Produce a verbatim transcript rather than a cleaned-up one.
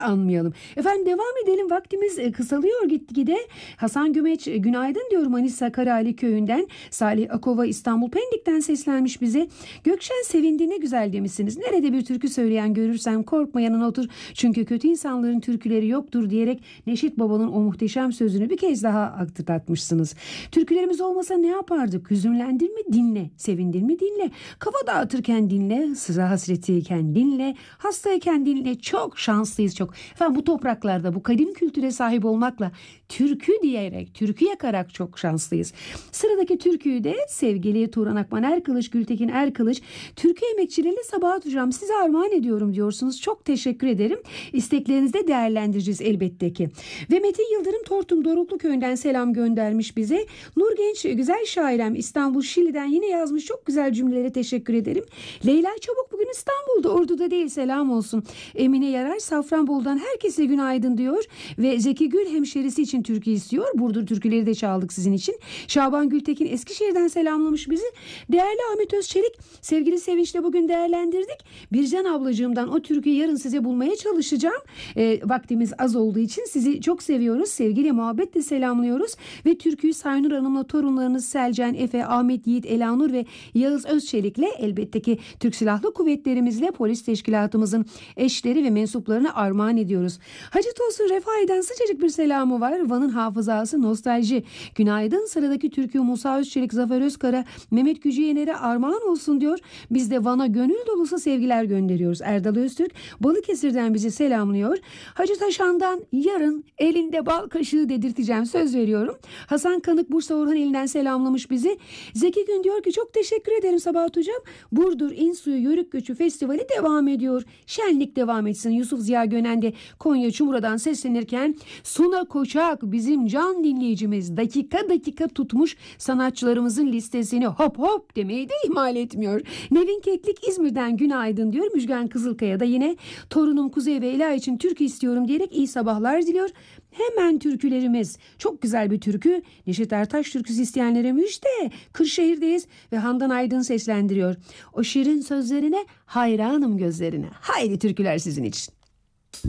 anmayalım. Efendim devam edelim. Vaktimiz e, kısalıyor gitgide. Hasan Gümeç e, günaydın diyor Manisa Karali köyünden. Salih Akova İstanbul Pendik'ten seslenmiş bize. Gökşen sevindi ne güzel demişsiniz. Nerede bir türkü söyleyen görürsen korkma yanına otur. Çünkü kötü insanların türküleri yoktur diyerek Neşet Baba'nın o muhteşem sözünü bir kez daha aktartmışsınız. Türkülerimiz olmasa ne yapardık? Hüzünlendirme dinle. Sevindirme dinle. Kafa dağıtırken dinle. Sıra hasretiyken dinle. Hastayken dinle. Çok şanslıyız çok. Efendim bu topraklarda bu kadim kültüre sahip olmakla türkü diyerek, türkü yakarak çok şanslıyız. Sıradaki türküyü de sevgili Turan Akman Erkılıç, Gültekin Erkılıç, türkü emekçileriyle Sabahat Hocam size armağan ediyorum diyorsunuz. Çok teşekkür ederim. İsteklerinizi de değerlendireceğiz elbette ki. Ve Metin Yıldırım Tortum Doruklu Köyü'nden selam göndermiş bize. Nur Genç, güzel şairem İstanbul Şili'den yine yazmış. Çok güzel cümlelere teşekkür ederim. Leyla Çabuk bugün İstanbul'da, Ordu'da değil, selam olsun. Emine Yarar Safranbolu'dan herkese günaydın diyor ve Zeki Gül hemşerisi için türkü istiyor. Burdur türküleri de çaldık sizin için. Şaban Gültekin Eskişehir'den selamlamış bizi. Değerli Ahmet Özçelik, sevgili Sevinç'le bugün değerlendirdik. Bircan ablacığımdan o türküyü yarın size bulmaya çalışacağım. E, vaktimiz az olduğu için sizi çok seviyoruz. Sevgiyle muhabbetle selamlıyoruz ve türküyü Saynur Hanım'la torunlarınız Selcan, Efe, Ahmet Yiğit, Elanur ve Yağız Özçelik'le elbette ki Türk Silahlı Kuvvetlerimizle polis teşkilatımızın eşleri ve mensuplarına armağan ediyoruz. Hacı Tosun Refai'den sıcacık bir selamı var. Van'ın hafızası nostalji. Günaydın, sıradaki türkü Musa Özçelik, Zafer Özkara, Mehmet Gücü Yener'e armağan olsun diyor. Biz de Van'a gönül dolusu sevgiler gönderiyoruz. Erdal Öztürk Balıkesir'den bizi selamlıyor. Hacı Taşan'dan yarın elinde bal kaşığı dedirteceğim, söz veriyorum. Hasan Kanık Bursa Orhan elinden selamlamış bizi. Zeki Gün diyor ki çok teşekkür ederim Sabahat Hocam. Burdur İnsuyu Yörük Göçü Festivali devam ediyor. Şenlik devam etsin. Yusuf Ziya Gönen de Konya Çumra'dan seslenirken Suna Koçak bizim can dinleyicimiz dakika dakika tutmuş sanatçılarımızın listesini hop hop demeyi de ihmal etmiyor. Nevin Keklik İzmir'den günaydın diyor. Müjgan Kızılkaya da yine torunum Kuzey Beyla için türkü istiyorum diyerek iyi sabahlar diliyor. Hemen türkülerimiz. Çok güzel bir türkü. Neşet Ertaş türküsü isteyenlere müjde. Kırşehir'deyiz ve Handan Aydın seslendiriyor. O şirin sözlerine hayranım gözlerine. Haydi türküler sizin için.